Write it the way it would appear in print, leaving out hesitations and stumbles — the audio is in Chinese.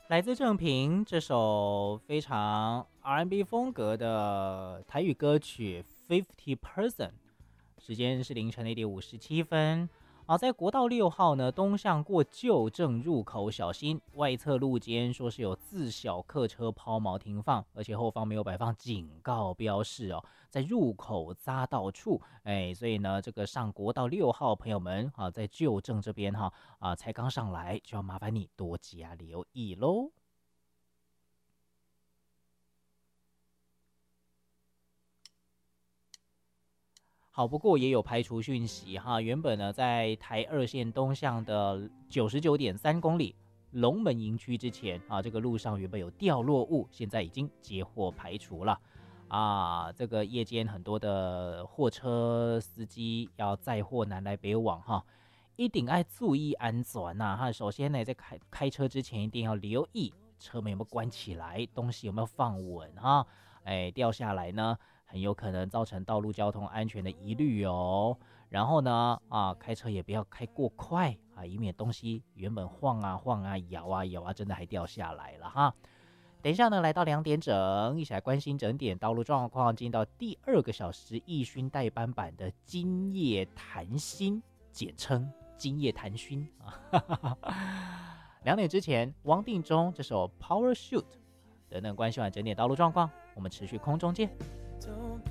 来自郑平这首非常 R&B 风格的台语歌曲《50 Person》，时间是凌晨的1:57。好，在国道6号呢，东向过旧正入口，小心外侧路肩说是有自小客车抛锚停放，而且后方没有摆放警告标示哦，在入口匝道处，所以呢，这个上国道6号朋友们啊，在旧正这边才刚上来，就要麻烦你多加留意喽。好，不过也有排除讯息哈。原本呢，在台2线东向的99.3公里龙门营区之前啊，这个路上原本有掉落物，现在已经截获排除了。这个夜间很多的货车司机要载货南来北往哈，一定要注意安全呐哈。首先呢，在开车之前一定要留意车门有没有关起来，东西有没有放稳哈。掉下来呢，很有可能造成道路交通安全的疑虑哦。然后呢，开车也不要开过快啊，以免东西原本晃啊晃啊、摇啊摇啊，真的还掉下来了哈。等一下呢，来到2点整，一起来关心整点道路状况，进到第2个小时易勋代班版的今夜谈心，简称今夜谈勋啊。2点之前，汪定中这首《Power Shoot》等等关系完整点道路状况，我们持续空中见。